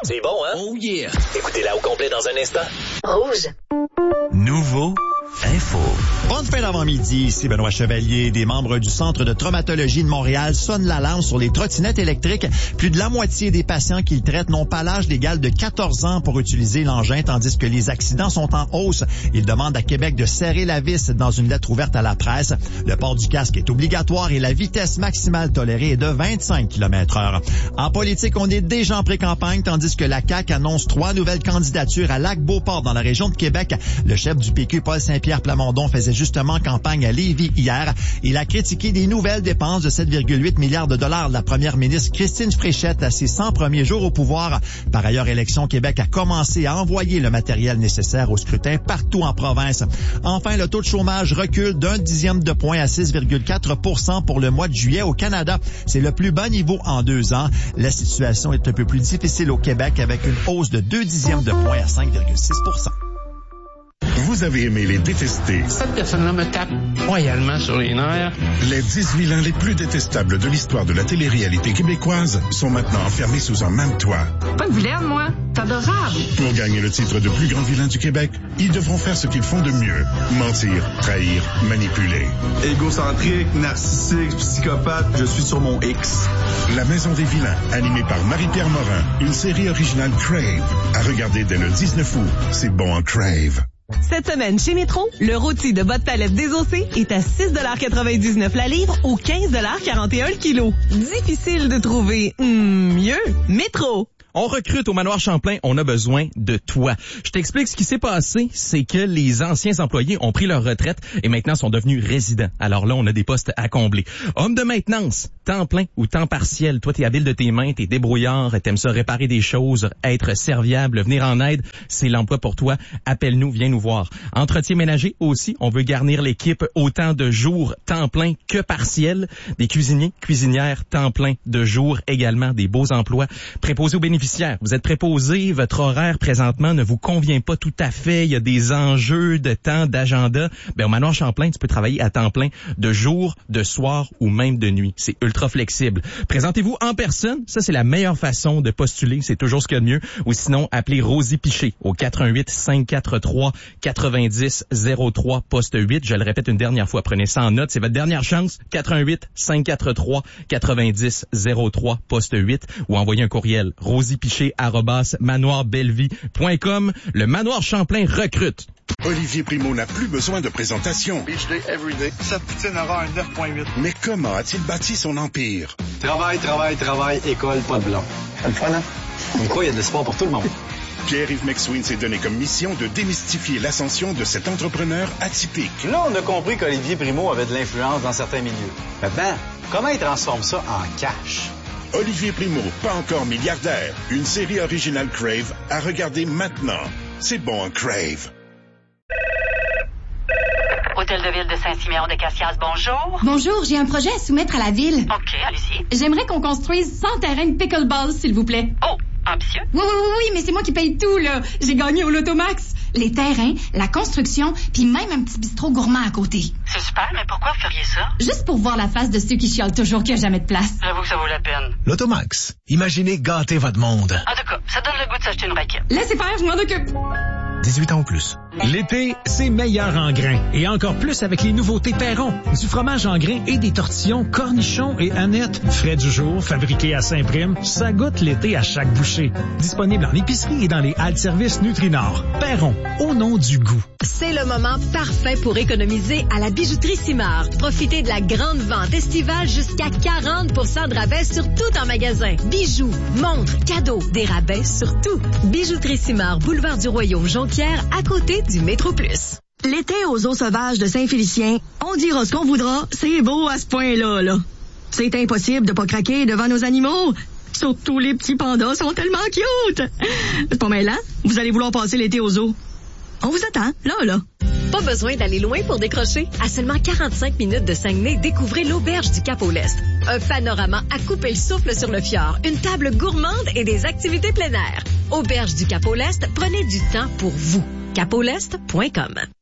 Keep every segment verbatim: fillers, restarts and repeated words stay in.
C'est bon, hein? Oh yeah! Écoutez-la au complet dans un instant. Rouge. Nouveau info. Bonne fin d'avant-midi, ici Benoît Chevalier. Des membres du Centre de traumatologie de Montréal sonnent l'alarme sur les trottinettes électriques. Plus de la moitié des patients qu'ils traitent n'ont pas l'âge légal de quatorze ans pour utiliser l'engin, tandis que les accidents sont en hausse. Ils demandent à Québec de serrer la vis dans une lettre ouverte à la presse. Le port du casque est obligatoire et la vitesse maximale tolérée est de vingt-cinq kilomètres heure. En politique, on est déjà en pré-campagne, tandis que la C A Q annonce trois nouvelles candidatures à Lac-Beauport dans la région de Québec. Le chef du P Q, Paul Saint-Pierre Plamondon, faisait justement campagne à Lévis hier. Il a critiqué des nouvelles dépenses de sept virgule huit milliards de dollars de la première ministre Christine Fréchette à ses cent premiers jours au pouvoir. Par ailleurs, Élections Québec a commencé à envoyer le matériel nécessaire au scrutin partout en province. Enfin, le taux de chômage recule d'un dixième de point à six virgule quatre pour cent pour le mois de juillet au Canada. C'est le plus bas niveau en deux ans. La situation est un peu plus difficile au Québec avec une hausse de deux dixièmes de point à cinq virgule six pour cent. Vous avez aimé les détester. Cette personne-là me tape royalement sur les nerfs. Les dix vilains les plus détestables de l'histoire de la télé-réalité québécoise sont maintenant enfermés sous un même toit. Pas de vilaine, moi. C'est adorable. Pour gagner le titre de plus grand vilain du Québec, ils devront faire ce qu'ils font de mieux. Mentir, trahir, manipuler. Égocentrique, narcissique, psychopathe, je suis sur mon X. La Maison des vilains, animée par Marie-Pierre Morin. Une série originale Crave. À regarder dès le dix-neuf août. C'est bon en Crave. Cette semaine, chez Métro, le rôti de bottes palette désossé est à six quatre-vingt-dix-neuf la livre ou quinze quarante et un le kilo. Difficile de trouver hmm, mieux. Métro. On recrute au Manoir Champlain, on a besoin de toi. Je t'explique ce qui s'est passé, c'est que les anciens employés ont pris leur retraite et maintenant sont devenus résidents. Alors là, on a des postes à combler. Homme de maintenance, temps plein ou temps partiel. Toi, t'es habile de tes mains, t'es débrouillard, t'aimes ça réparer des choses, être serviable, venir en aide, c'est l'emploi pour toi. Appelle-nous, viens nous voir. Entretien ménager aussi, on veut garnir l'équipe autant de jours temps plein que partiel. Des cuisiniers, cuisinières, temps plein de jours également, des beaux emplois. Préposés aux bénéficiaires. Vous êtes préposé, votre horaire présentement ne vous convient pas tout à fait, il y a des enjeux de temps, d'agenda. Ben, au Manoir Champlain, tu peux travailler à temps plein de jour, de soir ou même de nuit. C'est ultra flexible. Présentez-vous en personne, ça c'est la meilleure façon de postuler, c'est toujours ce qu'il y a de mieux. Ou sinon, appelez Rosie Piché au quatre un huit, cinq quatre trois, quatre zéro zéro trois, poste huit. Je le répète une dernière fois, prenez ça en note, c'est votre dernière chance. quatre un huit, cinq quatre trois, quatre zéro trois, poste huit. Ou envoyez un courriel, Rosie Piché arobase manoir bellevie point com. Le Manoir Champlain recrute. Olivier Primo n'a plus besoin de présentation. Beach day, everyday. Cette poutine aura un neuf virgule huit. Mais comment a-t-il bâti son empire? Travail, travail, travail, école, pas de blanc. C'est le fun, hein? Comme quoi, il y a de l'espoir pour tout le monde. Pierre-Yves McSween s'est donné comme mission de démystifier l'ascension de cet entrepreneur atypique. Là, on a compris qu'Olivier Primo avait de l'influence dans certains milieux. Maintenant, comment il transforme ça en cash? Olivier Primo, pas encore milliardaire. Une série originale Crave à regarder maintenant. C'est bon en Crave. Hôtel de ville de Saint-Siméon de Cassias, bonjour. Bonjour, j'ai un projet à soumettre à la ville. OK, allez-y. J'aimerais qu'on construise cent terrains de pickleball, s'il vous plaît. Oh, ambitieux. Oui, oui, oui, oui, mais c'est moi qui paye tout, là. J'ai gagné au Lotomax. Les terrains, la construction, puis même un petit bistrot gourmand à côté. C'est super, mais pourquoi vous feriez ça? Juste pour voir la face de ceux qui chialent toujours qu'il n'y a jamais de place. J'avoue que ça vaut la peine. Lotomax. Imaginez gâter votre monde. En tout cas, ça donne le goût de s'acheter une raquette. Laissez faire, je m'en occupe. dix-huit ans ou plus. L'été, c'est meilleur en grains. Et encore plus avec les nouveautés Perron. Du fromage en grains et des tortillons cornichons et Annette. Frais du jour, fabriqués à Saint-Prime. Ça goûte l'été à chaque bouchée. Disponible en épicerie et dans les haltes-services Nutri-Nord. Perron, au nom du goût. C'est le moment parfait pour économiser à la bijouterie Simard. Profitez de la grande vente estivale jusqu'à quarante pour cent de rabais sur tout en magasin. Bijoux, montres, cadeaux, des rabais sur tout. Bijouterie Simard, boulevard du Royaume, Jonquière, à côté du Métro Plus. L'été aux eaux sauvages de Saint-Félicien, on dira ce qu'on voudra, c'est beau à ce point-là, là. C'est impossible de pas craquer devant nos animaux. Surtout les petits pandas sont tellement cute. C'est pas mêlant, vous allez vouloir passer l'été aux eaux. On vous attend, là, là. Pas besoin d'aller loin pour décrocher. À seulement quarante-cinq minutes de Saguenay, découvrez l'Auberge du Cap-au-Lest. Un panorama à couper le souffle sur le fjord, une table gourmande et des activités plein air. Auberge du Cap-au-Lest, prenez du temps pour vous. cap o lest point com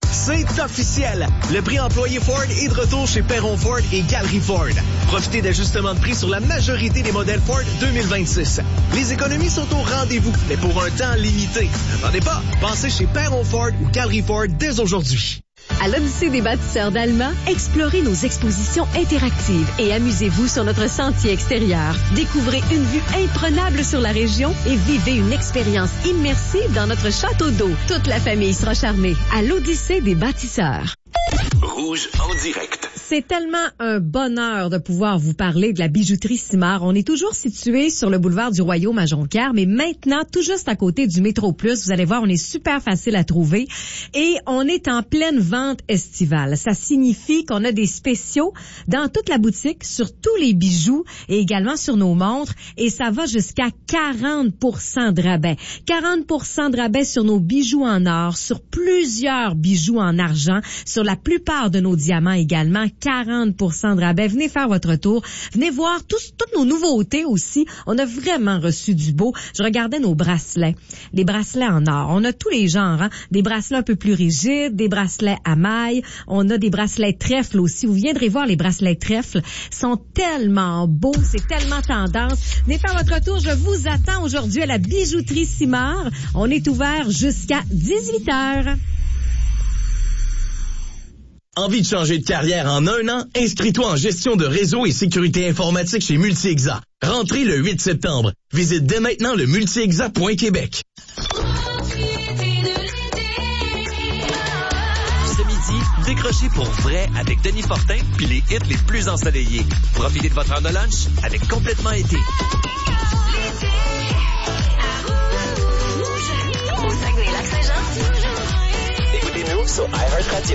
C'est officiel! Le prix employé Ford est de retour chez Perron Ford et Galerie Ford. Profitez d'ajustements de prix sur la majorité des modèles Ford deux mille vingt-six. Les économies sont au rendez-vous, mais pour un temps limité. N'attendez pas, passez chez Perron Ford ou Galerie Ford dès aujourd'hui. À l'Odyssée des bâtisseurs d'Alma, explorez nos expositions interactives et amusez-vous sur notre sentier extérieur. Découvrez une vue imprenable sur la région et vivez une expérience immersive dans notre château d'eau. Toute la famille sera charmée. À l'Odyssée des bâtisseurs. Rouge en direct. C'est tellement un bonheur de pouvoir vous parler de la bijouterie Simard. On est toujours situé sur le boulevard du Royaume à Jonquière, mais maintenant, tout juste à côté du Métro Plus, vous allez voir, on est super facile à trouver et on est en pleine vente estivale. Ça signifie qu'on a des spéciaux dans toute la boutique sur tous les bijoux et également sur nos montres et ça va jusqu'à quarante pour cent de rabais. quarante pour cent de rabais sur nos bijoux en or, sur plusieurs bijoux en argent, sur la plupart de nos diamants également. quarante pour cent de rabais. Venez faire votre tour. Venez voir tous, toutes nos nouveautés aussi. On a vraiment reçu du beau. Je regardais nos bracelets. Les bracelets en or. On a tous les genres, hein? Des bracelets un peu plus rigides, des bracelets à mailles. On a des bracelets trèfles aussi. Vous viendrez voir les bracelets trèfles. Ils sont tellement beaux. C'est tellement tendance. Venez faire votre tour. Je vous attends aujourd'hui à la bijouterie Simard. On est ouvert jusqu'à dix-huit heures. Envie de changer de carrière en un an? Inscris-toi en gestion de réseau et sécurité informatique chez Multi-Exa. Rentrez le huit septembre. Visite dès maintenant le multi-exa point québec. Ce midi, décrochez pour vrai avec Denis Fortin puis les hits les plus ensoleillés. Profitez de votre heure de lunch avec Complètement été. Écoutez-nous sur iHeartRadio.